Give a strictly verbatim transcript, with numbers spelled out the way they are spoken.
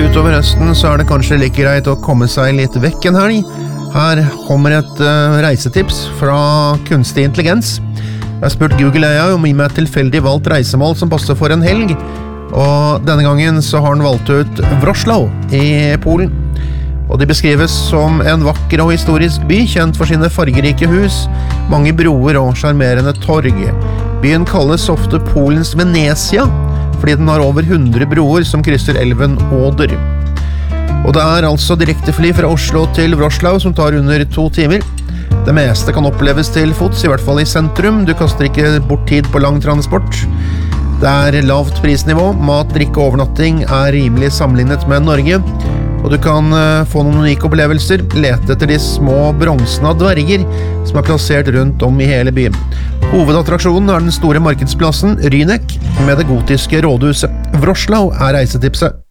Utover høsten så er det kanskje like greit å komme seg litt vekk en helg. Her kommer et uh, reisetips fra kunstig intelligens. Jeg har spurt Google A I om å gi meg et tilfeldig valgt reisemål som passer for en helg, og denne gangen så har den valgt ut Wrocław i Polen. Og de beskrives som en vakker og historisk by, kjent for sine fargerike hus, mange broer og charmerende torg. Byen kalles ofte Polens Venezia, fordi den har over hundre broer som krysser elven Oder. Og det er altså direktefly fra Oslo til Wrocław som tar under to timer. Det meste kan oppleves til fots, i hvert fall i sentrum. Du kaster ikke bort tid på lang transport. Det er lavt prisnivå, mat, drikke og overnatting er rimelig sammenlignet med Norge. Og du kan få noen unike opplevelser, lete etter de små bronsen av dverger som er plassert rundt om i hele byen. Hovedattraksjonen er den store markedsplassen Rýnek med det gotiske rådhuset. Wrocław er reisetipset.